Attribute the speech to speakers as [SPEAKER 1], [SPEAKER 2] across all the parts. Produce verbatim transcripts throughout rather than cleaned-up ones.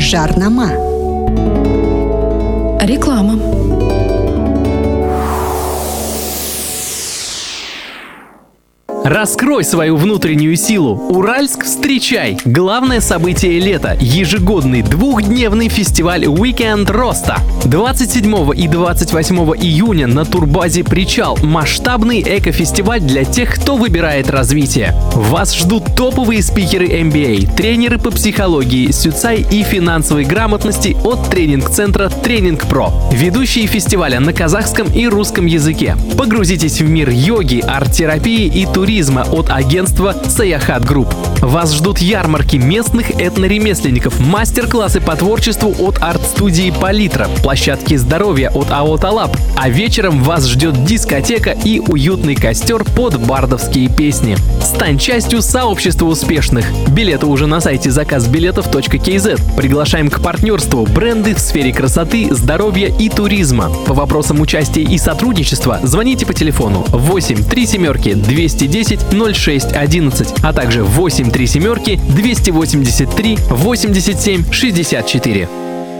[SPEAKER 1] Жарнама.
[SPEAKER 2] Реклама.
[SPEAKER 3] Раскрой свою внутреннюю силу. Уральск встречай! Главное событие лета – ежегодный двухдневный фестиваль Weekend Роста. двадцать седьмого и двадцать восьмого июня на турбазе «Причал» – масштабный эко-фестиваль для тех, кто выбирает развитие. Вас ждут топовые спикеры эм би эй, тренеры по психологии, сюцай и финансовой грамотности от тренинг-центра Тренинг Про. Ведущие фестиваля на казахском и русском языке. Погрузитесь в мир йоги, арт-терапии и туризма от агентства Саяхат Групп. Вас ждут ярмарки местных этноремесленников, мастер-классы по творчеству от арт-студии Палитра, площадки здоровья от АО Талап, а вечером вас ждет дискотека и уютный костер под бардовские песни. Стань частью сообщества успешных. Билеты уже на сайте заказ билетов точка кей зет. Приглашаем к партнерству бренды в сфере красоты, здоровья и туризма. По вопросам участия и сотрудничества звоните по телефону восемь три семерки двести десять ноль шесть одиннадцать, а также восемь три семерки двести восемьдесят три восемьдесят семь шестьдесят четыре.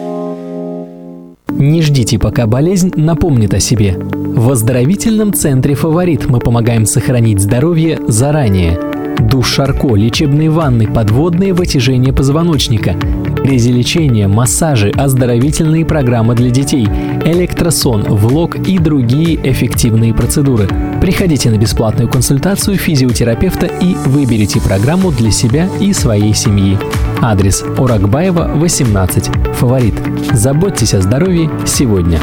[SPEAKER 3] Не ждите, пока болезнь напомнит о себе. В оздоровительном центре «Фаворит» мы помогаем сохранить здоровье заранее. Душ Шарко, лечебные ванны, подводные вытяжения позвоночника, грязелечение, массажи, оздоровительные программы для детей, электросон, влог и другие эффективные процедуры. Приходите на бесплатную консультацию физиотерапевта и выберите программу для себя и своей семьи. Адрес: Оракбаева, восемнадцать. «Фаворит». Заботьтесь о здоровье сегодня.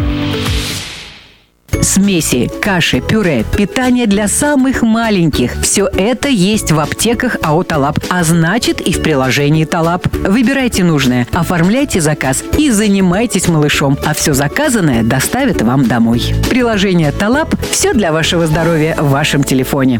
[SPEAKER 4] Смеси, каши, пюре, питание для самых маленьких – все это есть в аптеках АО «Талап», а значит и в приложении «Талап». Выбирайте нужное, оформляйте заказ и занимайтесь малышом, а все заказанное доставят вам домой. Приложение «Талап» – все для вашего здоровья в вашем телефоне.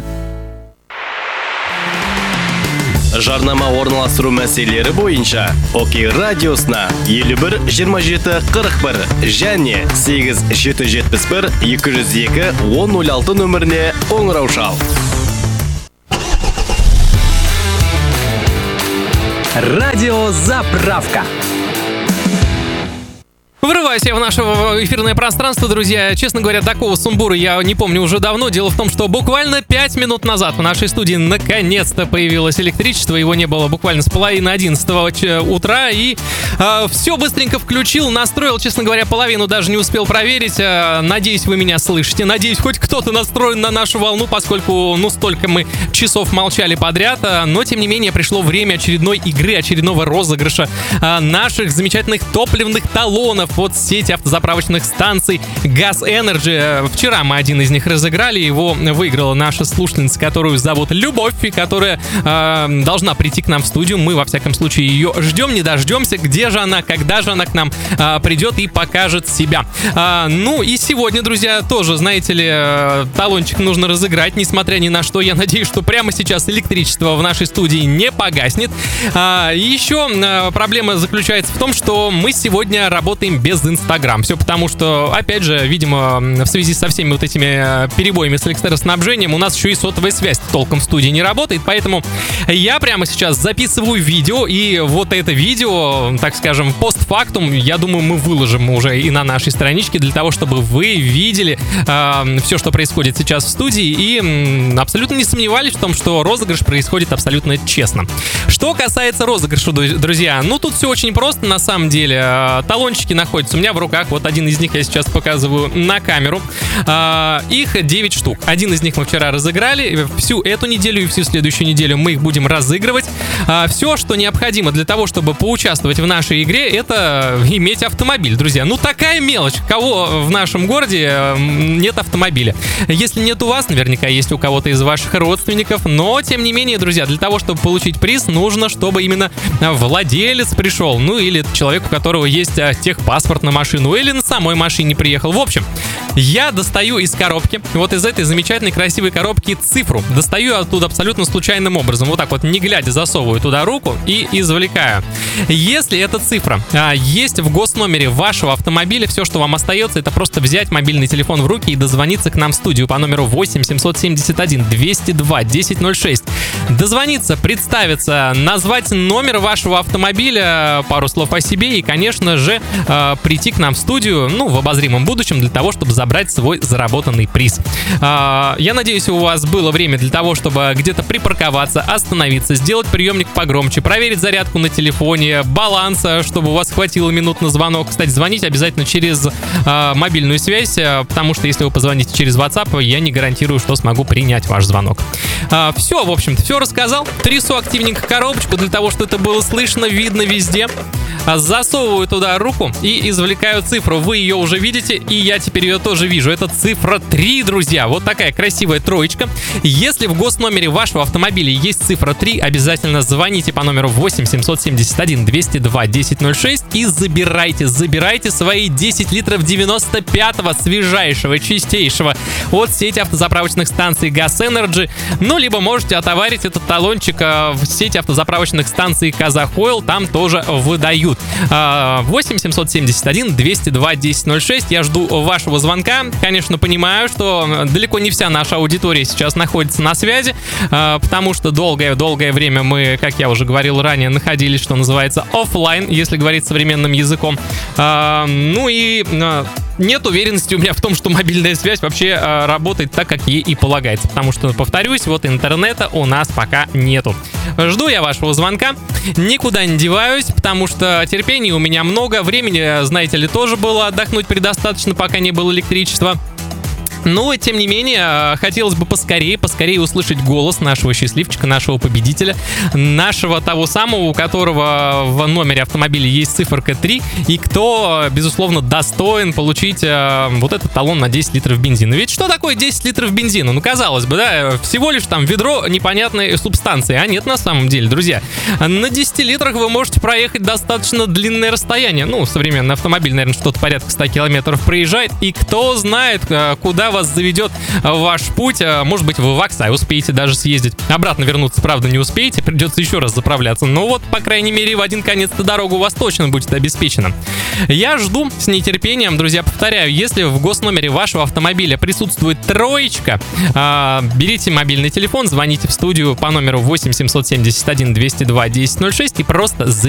[SPEAKER 5] Жарнама орналастыру мәселелері бойынша Оки радиосына елу бір жиырма жеті қырық бір және сегіз жеті жетпіс бір екі жүз екі он нөл алты нөміріне қоңырау шал.
[SPEAKER 3] Радиозаправка. Врываюсь я в наше эфирное пространство, друзья. Честно говоря, такого сумбура я не помню уже давно. Дело в том, что буквально пять минут назад в нашей студии наконец-то появилось электричество. Его не было буквально с половины одиннадцатого утра. И э, все быстренько включил, настроил. Честно говоря, половину даже не успел проверить. Э, надеюсь, вы меня слышите. Надеюсь, хоть кто-то настроен на нашу волну, поскольку, ну, столько мы часов молчали подряд. Но, тем не менее, пришло время очередной игры, очередного розыгрыша э, наших замечательных топливных талонов от сети автозаправочных станций Gas Energy. Вчера мы один из них разыграли, его выиграла наша слушательница, которую зовут Любовь, и которая э, должна прийти к нам в студию. Мы, во всяком случае, ее ждем, не дождемся. Где же она, когда же она к нам э, придет и покажет себя. Э, ну и сегодня, друзья, тоже, знаете ли, э, талончик нужно разыграть, несмотря ни на что. Я надеюсь, что прямо сейчас электричество в нашей студии не погаснет. Э, еще э, проблема заключается в том, что мы сегодня работаем без Инстаграм. Все потому, что, опять же, видимо, в связи со всеми вот этими перебоями с электроснабжением у нас еще и сотовая связь толком в студии не работает, поэтому я прямо сейчас записываю видео, и вот это видео, так скажем, постфактум, я думаю, мы выложим уже и на нашей страничке для того, чтобы вы видели э, все, что происходит сейчас в студии, и э, абсолютно не сомневались в том, что розыгрыш происходит абсолютно честно. Что касается розыгрыша, друзья, ну тут все очень просто, на самом деле. Талончики находятся у меня в руках. Вот один из них я сейчас показываю на камеру. А, их девять штук. Один из них мы вчера разыграли. Всю эту неделю и всю следующую неделю мы их будем разыгрывать. А, все, что необходимо для того, чтобы поучаствовать в нашей игре, это иметь автомобиль, друзья. Ну, такая мелочь. Кого в нашем городе нет автомобиля? Если нет у вас, наверняка есть у кого-то из ваших родственников. Но, тем не менее, друзья, для того, чтобы получить приз, нужно, чтобы именно владелец пришел. Ну, или человек, у которого есть техпаспорт на машину, или на самой машине приехал. В общем, Я достаю из коробки, вот из этой замечательной красивой коробки, цифру. Достаю оттуда абсолютно случайным образом. Вот так вот, не глядя, засовываю туда руку и извлекаю. Если эта цифра а, есть в госномере вашего автомобиля, все, что вам остается, это просто взять мобильный телефон в руки и дозвониться к нам в студию по номеру восемь семьсот семьдесят один двести два десять ноль шесть. Дозвониться, представиться, назвать номер вашего автомобиля, пару слов о себе и, конечно же, э, прийти к нам в студию, ну, в обозримом будущем, для того, чтобы забрать свой заработанный приз. Э, я надеюсь, у вас было время для того, чтобы где-то припарковаться, остановиться, сделать приемник погромче, проверить зарядку на телефоне, баланс, чтобы у вас хватило минут на звонок. Кстати, звоните обязательно через э, мобильную связь, потому что если вы позвоните через WhatsApp, я не гарантирую, что смогу принять ваш звонок. Э, все, в общем-то, все рассказал. Трясу активненько коробочку для того, чтобы это было слышно, видно везде. Засовываю туда руку и извлекаю цифру. Вы ее уже видите, и я теперь ее тоже вижу. Это цифра три, друзья. Вот такая красивая троечка. Если в госномере вашего автомобиля есть цифра три, обязательно звоните по номеру восемь семьсот семьдесят один двести два десять ноль шесть и забирайте, забирайте свои десять литров девяносто пятого свежайшего, чистейшего от сети автозаправочных станций Газэнерджи. Ну, либо можете отоварить этот талончик в сети автозаправочных станций Казахойл, там тоже выдают. восемь семьсот семьдесят один двести два десять ноль шесть. Я жду вашего звонка. Конечно, понимаю, что далеко не вся наша аудитория сейчас находится на связи, потому что долгое-долгое время мы, как я уже говорил ранее, находились, что называется, офлайн, если говорить современным языком. Ну и нет уверенности у меня в том, что мобильная связь вообще э, работает так, как ей и полагается. Потому что, повторюсь, вот интернета у нас пока нету. Жду я вашего звонка. Никуда не деваюсь, потому что терпения у меня много. Времени, знаете ли, тоже было отдохнуть предостаточно, пока не было электричества. Но, тем не менее, хотелось бы поскорее, поскорее услышать голос нашего счастливчика, нашего победителя, нашего того самого, у которого в номере автомобиля есть циферка три, и кто, безусловно, достоин получить э, вот этот талон на десять литров бензина. Ведь что такое десять литров бензина? Ну, казалось бы, да, всего лишь там ведро непонятной субстанции, а нет на самом деле, друзья. На десяти литрах вы можете проехать достаточно длинное расстояние. Ну, современный автомобиль, наверное, что-то порядка ста километров проезжает, и кто знает, куда вас заведет ваш путь. Может быть, вы в Аксай успеете даже съездить. Обратно вернуться, правда, не успеете, придется еще раз заправляться. Но вот, по крайней мере, в один конец-то дорога у вас точно будет обеспечена. Я жду с нетерпением, друзья, повторяю, если в госномере вашего автомобиля присутствует троечка, берите мобильный телефон, звоните в студию по номеру восемь семьсот семьдесят один двести два десять ноль шесть и просто